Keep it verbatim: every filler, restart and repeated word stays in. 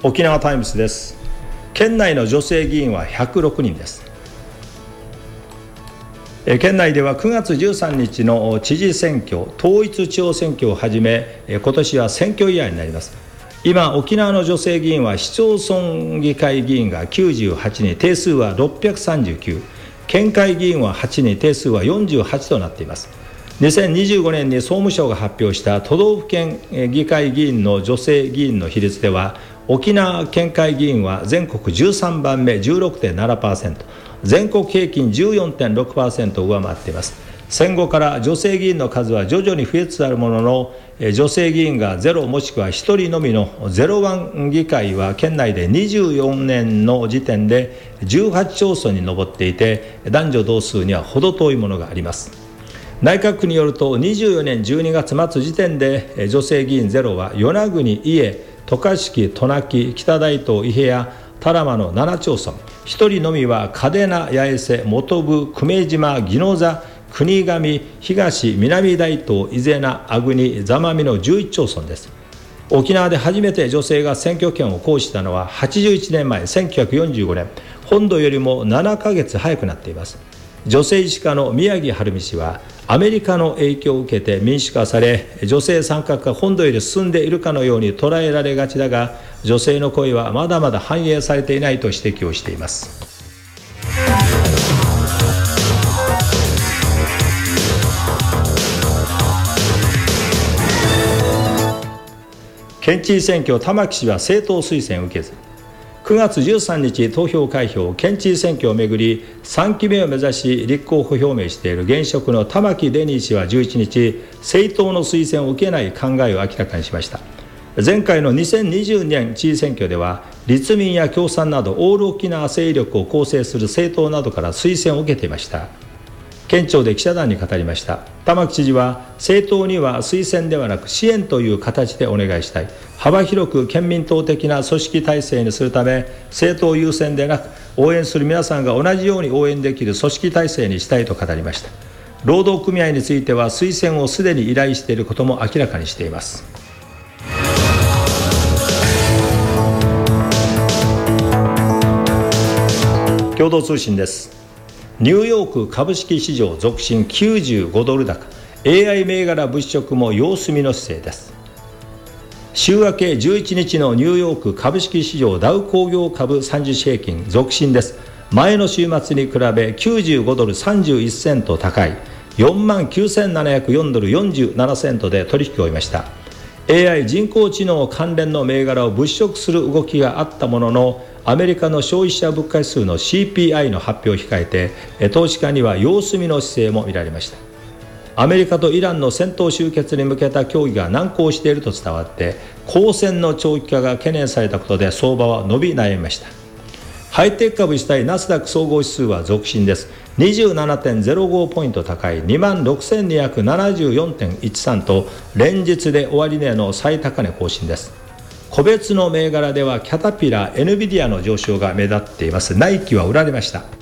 沖縄タイムスです。県内の女性議員はひゃくろくにんです。県内ではくがつじゅうさんにちの知事選挙、統一地方選挙をはじめ、今年は選挙イヤーになります。今、沖縄の女性議員は市町村議会議員がきゅうじゅうはちにん、定数はろっぴゃくさんじゅうきゅう、県会議員ははちにん、定数はよんじゅうはちとなっています。にせんにじゅうごねんに総務省が発表した都道府県議会議員の女性議員の比率では、沖縄県会議員は全国じゅうさんばんめ じゅうろくてんななパーセント、全国平均 じゅうよんてんろくパーセント を上回っています。戦後から女性議員の数は徐々に増えつつあるものの、女性議員がゼロもしくはひとりのみのゼロワン議会は県内でにじゅうよねんの時点でじゅうはちちょうそんに上っていて、男女同数には程遠いものがあります。内閣府によるとにじゅうよねんじゅうにがつまつ時点で女性議員ゼロは与那国、伊江、渡嘉敷、渡名喜、北大東、伊平屋、多良間のななちょうそん、ひとりのみは嘉手納、八重瀬、本部、久米島、宜野座、国頭、東、南大東、伊是名、粟国、座間味のじゅういちちょうそんです。沖縄で初めて女性が選挙権を行使したのははちじゅういちねんまえ、せんきゅうひゃくよんじゅうごねん、本土よりもななかげつ早くなっています。女性医師家の宮城晴美氏は、アメリカの影響を受けて民主化され、女性参画が本土より進んでいるかのように捉えられがちだが、女性の声はまだまだ反映されていないと指摘をしています。県知事選挙、玉城氏は政党推薦を受けず、くがつじゅうさんにち投票開票、県知事選挙をめぐりさんきめを目指し立候補表明している現職の玉城デニー氏はじゅういちにち、政党の推薦を受けない考えを明らかにしました。前回のにせんにじゅうねん知事選挙では、立民や共産などオール沖縄勢力を構成する政党などから推薦を受けていました。県庁で記者団に語りました。玉城知事は、政党には推薦ではなく支援という形でお願いしたい、幅広く県民党的な組織体制にするため、政党優先でなく応援する皆さんが同じように応援できる組織体制にしたいと語りました。労働組合については推薦をすでに依頼していることも明らかにしています。共同通信です。ニューヨーク株式市場続伸きゅうじゅうごドル高、 エーアイ 銘柄物色も様子見の姿勢です。週明けじゅういちにちのニューヨーク株式市場ダウ工業株さんじゅうし平均続伸です。前の週末に比べきゅうじゅうごドルさんじゅういっセント高い よんまんきゅうせんななひゃくよんドルよんじゅうななセントで取引を終えました。 エーアイ 人工知能関連の銘柄を物色する動きがあったものの、アメリカの消費者物価指数の シーピーアイ の発表を控えて、投資家には様子見の姿勢も見られました。アメリカとイランの戦闘終結に向けた協議が難航していると伝わって、交戦の長期化が懸念されたことで相場は伸び悩みました。ハイテク株主体ナスダック総合指数は続伸です。 にじゅうななてんゼロご ポイント高い にまんろくせんにひゃくななじゅうよんてんいちさん と連日で終値の最高値更新です。個別の銘柄ではキャタピラー、エヌビディアの上昇が目立っています。ナイキは売られました。